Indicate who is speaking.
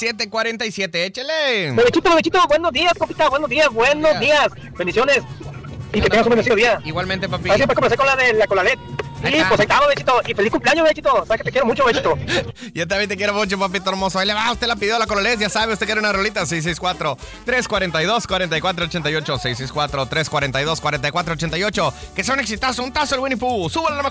Speaker 1: 747. Échale.
Speaker 2: Bebechito, buenos días, compita, buenos días. Bendiciones. Y que tengas un bendecido día.
Speaker 1: Igualmente, papi.
Speaker 2: Gracias por comenzar con la LED. Sí, pues ahí estamos, Bechito. Y feliz cumpleaños, Bechito. Sabes que te quiero mucho, Bechito.
Speaker 1: Yo también te quiero mucho, papito hermoso. Ahí le va, usted la pidió la Cololet. Ya sabe, usted quiere una rolita. 664-342-4488. 664-342-4488. Que sea un exitazo, un tazo el Winnie Pooh. Súbale la mejor.